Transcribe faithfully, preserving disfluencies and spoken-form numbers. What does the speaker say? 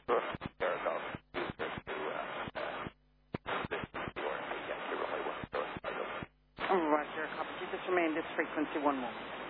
Sure. There's also user to uh, uh, listen to or to get to really what the source is. Roger, copy. Just remain this frequency one moment.